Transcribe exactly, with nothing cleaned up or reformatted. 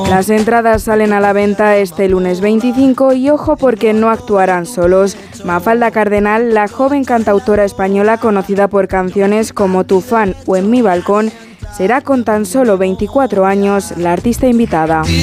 Las entradas salen a la venta este lunes veinticinco y ojo porque no actuarán solos. Mafalda Cardenal, la joven cantautora española conocida por canciones como Tu fan o En mi balcón, será con tan solo veinticuatro años la artista invitada.